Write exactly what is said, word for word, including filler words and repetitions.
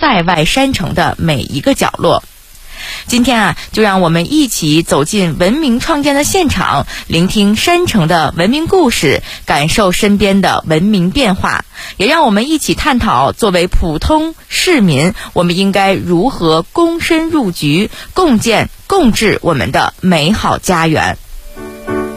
塞外山城的每一个角落。今天啊，就让我们一起走进文明创建的现场，聆听山城的文明故事，感受身边的文明变化，也让我们一起探讨作为普通市民，我们应该如何躬身入局，共建共治我们的美好家园。